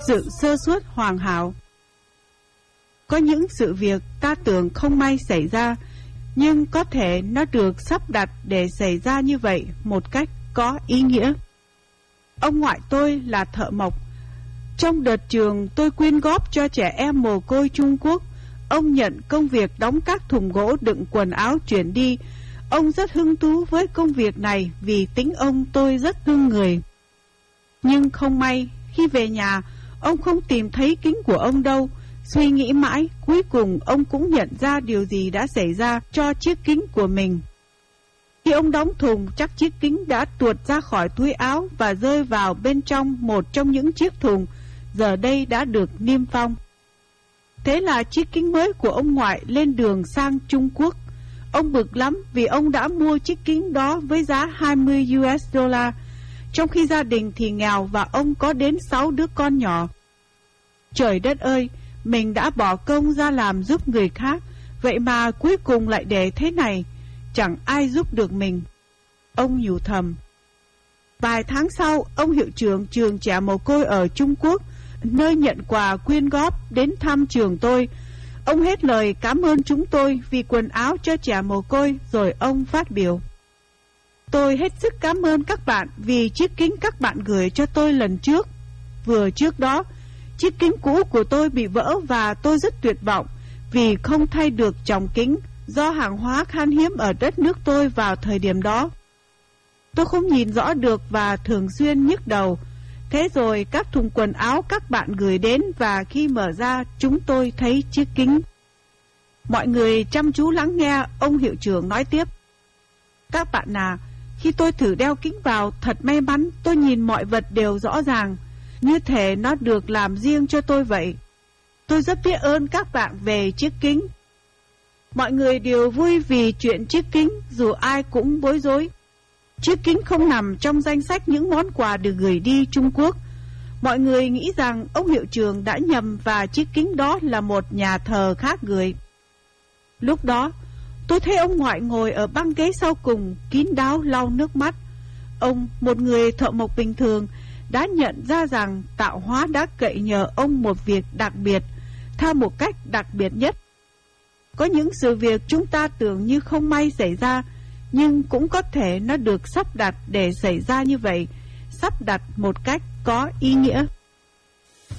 Sự sơ suất hoàn hảo. Có những sự việc ta tưởng không may xảy ra, nhưng có thể nó được sắp đặt để xảy ra như vậy một cách có ý nghĩa. Ông ngoại tôi là thợ mộc. Trong đợt trường tôi quyên góp cho trẻ em mồ côi Trung Quốc, ông nhận công việc đóng các thùng gỗ đựng quần áo chuyển đi. Ông rất hứng thú với công việc này vì tính ông tôi rất thương người. Nhưng không may, khi về nhà, ông không tìm thấy kính của ông đâu. Suy nghĩ mãi, cuối cùng ông cũng nhận ra điều gì đã xảy ra cho chiếc kính của mình. Khi ông đóng thùng, chắc chiếc kính đã tuột ra khỏi túi áo và rơi vào bên trong một trong những chiếc thùng, giờ đây đã được niêm phong. Thế là chiếc kính mới của ông ngoại lên đường sang Trung Quốc. Ông bực lắm vì ông đã mua chiếc kính đó với giá 20 US dollar, trong khi gia đình thì nghèo và ông có đến 6 đứa con nhỏ. Trời đất ơi, mình đã bỏ công ra làm giúp người khác, vậy mà cuối cùng lại để thế này, chẳng ai giúp được mình. Ông nhủ thầm. Vài tháng sau, ông hiệu trưởng trường trẻ mồ côi ở Trung Quốc, nơi nhận quà quyên góp, đến thăm trường tôi. Ông hết lời cảm ơn chúng tôi vì quần áo cho trẻ mồ côi, rồi ông phát biểu. Tôi hết sức cảm ơn các bạn vì chiếc kính các bạn gửi cho tôi lần trước. Vừa trước đó, chiếc kính cũ của tôi bị vỡ và tôi rất tuyệt vọng vì không thay được chồng kính do hàng hóa khan hiếm ở đất nước tôi vào thời điểm đó. Tôi không nhìn rõ được và thường xuyên nhức đầu. Thế rồi các thùng quần áo các bạn gửi đến và khi mở ra chúng tôi thấy chiếc kính. Mọi người chăm chú lắng nghe, ông hiệu trưởng nói tiếp. Các bạn à, khi tôi thử đeo kính vào, thật may mắn tôi nhìn mọi vật đều rõ ràng, như thể nó được làm riêng cho tôi vậy. Tôi rất biết ơn các bạn về chiếc kính. Mọi người đều vui vì chuyện chiếc kính, dù ai cũng bối rối. Chiếc kính không nằm trong danh sách những món quà được gửi đi Trung Quốc. Mọi người nghĩ rằng ông hiệu trưởng đã nhầm và chiếc kính đó là một nhà thờ khác gửi. Lúc đó, tôi thấy ông ngoại ngồi ở băng ghế sau cùng, kín đáo lau nước mắt. Ông, một người thợ mộc bình thường, đã nhận ra rằng tạo hóa đã cậy nhờ ông một việc đặc biệt, theo một cách đặc biệt nhất. Có những sự việc chúng ta tưởng như không may xảy ra, nhưng cũng có thể nó được sắp đặt để xảy ra như vậy, sắp đặt một cách có ý nghĩa.